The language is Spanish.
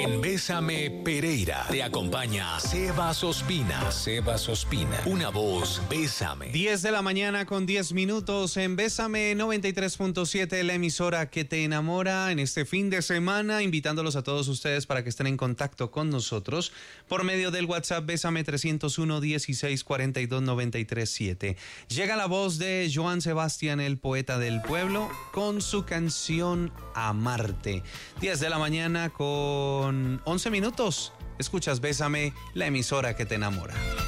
En Bésame Pereira te acompaña Sebas Ospina. Sebas Ospina, una voz Bésame. 10 de la mañana con 10 minutos en Bésame 93.7, la emisora que te enamora en este fin de semana, invitándolos a todos ustedes para que estén en contacto con nosotros por medio del WhatsApp Bésame 301 16 42 93 7. Llega la voz de Joan Sebastián, el poeta del pueblo, con su canción Amarte. 10 de la mañana con 11 minutos. Escuchas Bésame, la emisora que te enamora.